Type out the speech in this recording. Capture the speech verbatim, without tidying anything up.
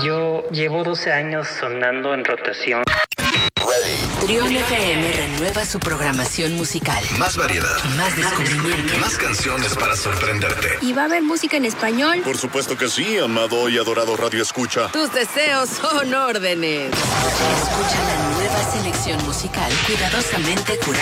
Yo llevo doce años sonando en rotación. Trión F M renueva su programación musical. Más variedad. Más descubrimiento. Más canciones para sorprenderte. ¿Y va a haber música en español? Por supuesto que sí, amado y adorado Radio Escucha. Tus deseos son órdenes. Escucha la nueva selección musical cuidadosamente curada